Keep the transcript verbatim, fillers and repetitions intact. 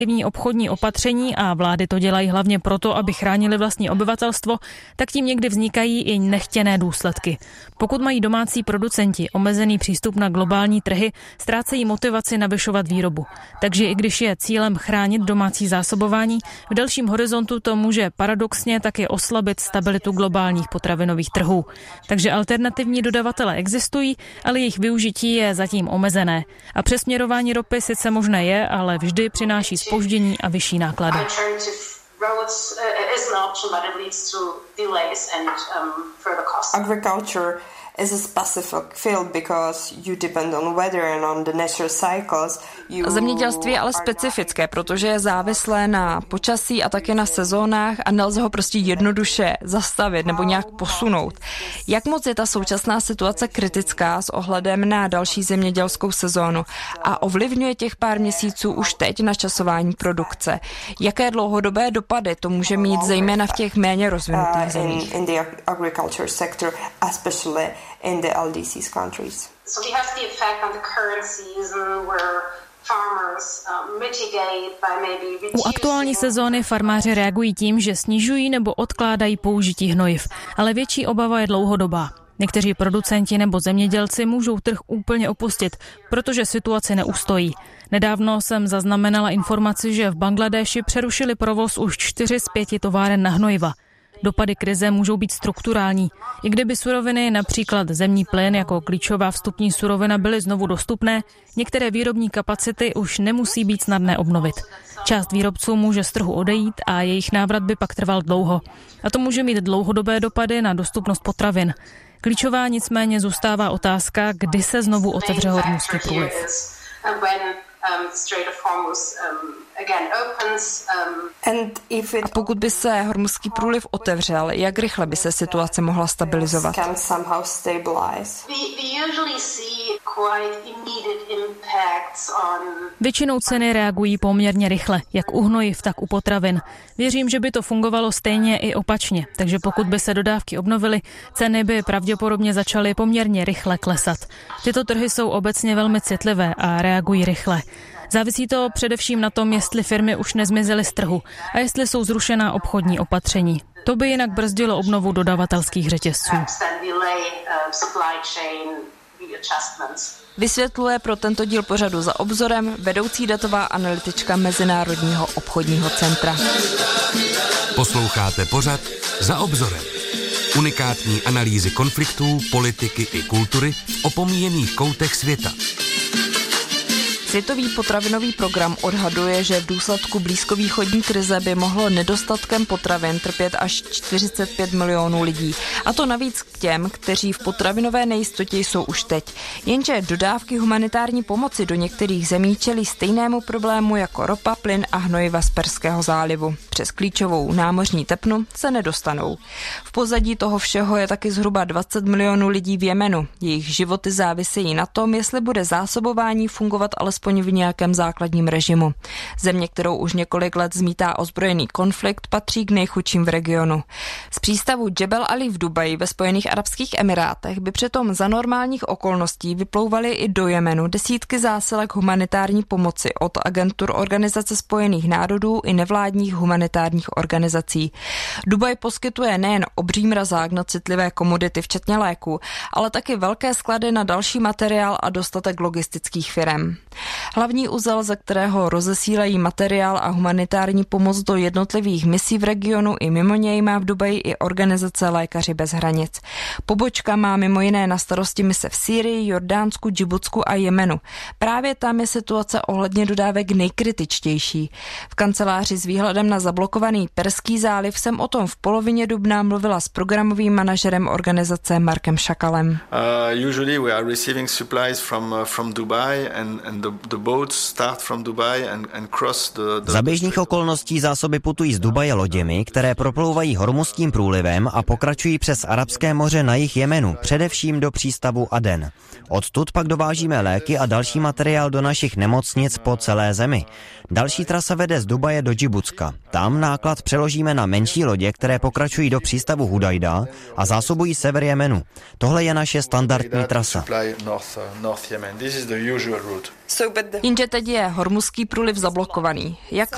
obchodní opatření a vlády to dělají hlavně proto, aby chránili vlastní obyvatelstvo, tak tím někdy vznikají i nechtěné důsledky. Pokud mají domácí producenti omezený přístup na globální trhy, ztrácejí motivaci navyšovat výrobu. Takže i když je cílem chránit domácí zásobování, v delším horizontu to může paradoxně taky oslabit stabilitu globálních potravinových trhů. Takže alternativní dodavatele existují, ale jejich využití je zatím omezené. A přesměrování ropy sice možné je, ale vždy přináší zpoždění a vyšší náklady. Agriculture is a specific field because you depend on weather and on the natural cycles. Zemědělství je ale specifické, protože je závislé na počasí a také na sezónách a nelze ho prostě jednoduše zastavit nebo nějak posunout. Jak moc je ta současná situace kritická s ohledem na další zemědělskou sezónu a ovlivňuje těch pár měsíců už teď na časování produkce? Jaké dlouhodobé dopady to může mít zejména v těch méně rozvinutých zemích? In the L D C's countries. So we have the effect on the current season where farmers um, mitigate by maybe reducing. U aktuální sezóny farmáři reagují tím, že snižují nebo odkládají použití hnojiv, ale větší obava je dlouhodobá. Někteří producenti nebo zemědělci můžou trh úplně opustit, protože situace neustojí. Nedávno jsem zaznamenala informaci, že v Bangladéši přerušili provoz už čtyři z pěti továren na hnojiva. Dopady krize můžou být strukturální. I kdyby suroviny, například zemní plyn jako klíčová vstupní surovina, byly znovu dostupné, některé výrobní kapacity už nemusí být snadné obnovit. Část výrobců může z trhu odejít a jejich návrat by pak trval dlouho. A to může mít dlouhodobé dopady na dostupnost potravin. Klíčová nicméně zůstává otázka, kdy se znovu otevře Hormuzský průliv. A pokud by se Hormuzský průliv otevřel, jak rychle by se situace mohla stabilizovat? Většinou ceny reagují poměrně rychle, jak u hnojiv, tak u potravin. Věřím, že by to fungovalo stejně i opačně, takže pokud by se dodávky obnovily, ceny by pravděpodobně začaly poměrně rychle klesat. Tyto trhy jsou obecně velmi citlivé a reagují rychle. Závisí to především na tom, jestli firmy už nezmizely z trhu a jestli jsou zrušená obchodní opatření. To by jinak brzdilo obnovu dodavatelských řetězců. Vysvětluje pro tento díl pořadu Za obzorem vedoucí datová analytička Mezinárodního obchodního centra. Posloucháte pořad Za obzorem. Unikátní analýzy konfliktů, politiky i kultury v opomíjených koutech světa. Světový potravinový program odhaduje, že v důsledku blízkovýchodní krize by mohlo nedostatkem potravin trpět až čtyřicet pět milionů lidí. A to navíc k těm, kteří v potravinové nejistotě jsou už teď. Jenže dodávky humanitární pomoci do některých zemí čelí stejnému problému jako ropa, plyn a hnojiva z Perského zálivu. Přes klíčovou námořní tepnu se nedostanou. V pozadí toho všeho je taky zhruba dvacet milionů lidí v Jemenu. Jejich životy závisejí na tom, jestli bude zásobování fungovat alespoň v nějakém základním režimu. Země, kterou už několik let zmítá ozbrojený konflikt, patří k nejchudším v regionu. Z přístavu Jebel Ali v Dubaji ve Spojených arabských emirátech by přitom za normálních okolností vyplouvaly i do Jemenu desítky zásilek humanitární pomoci od agentur Organizace spojených národů i nevládních humanitárních organizací. Dubaj poskytuje nejen obří mrazák na citlivé komodity, včetně léků, ale taky velké sklady na další materiál a dostatek logistických firem. Hlavní uzel, ze kterého rozesílají materiál a humanitární pomoc do jednotlivých misí v regionu i mimo něj, má v Dubaji i organizace Lékaři bez hranic. Pobočka má mimo jiné na starosti mise v Sýrii, Jordánsku, Džibutsku a Jemenu. Právě tam je situace ohledně dodávek nejkritičtější. V kanceláři s výhledem na zablokovaný Perský záliv jsem o tom v polovině dubna mluvila s programovým manažerem organizace Markem Šakalem. Uh, usually we are receiving supplies from uh, from Dubai and and the, the boats start from Dubai and and cross the, the Za běžných okolností zásoby putují z Dubaje loděmi, které proplouvají Hormuzským průlivem a pokračují přes Arabské moře na jih Jemenu, především do přístavu Aden. Odtud pak dovážíme léky a další materiál do našich nemocnic po celé zemi. Další trasa vede z Dubaje do Džibutska. Tam náklad přeložíme na menší lodě, které pokračují do přístavu Hudajda a zásobují sever Jemenu. Tohle je naše standardní trasa. Jenže teď je Hormuzský průliv zablokovaný. Jak